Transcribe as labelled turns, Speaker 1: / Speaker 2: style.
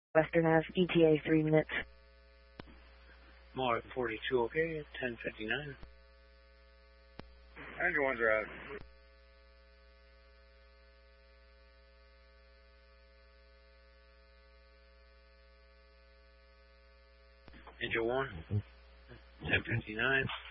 Speaker 1: Western Ave, ETA 3 minutes.
Speaker 2: More 42, okay, 10:59.
Speaker 3: Engine 1's are out.
Speaker 2: Engine 1, 10:59.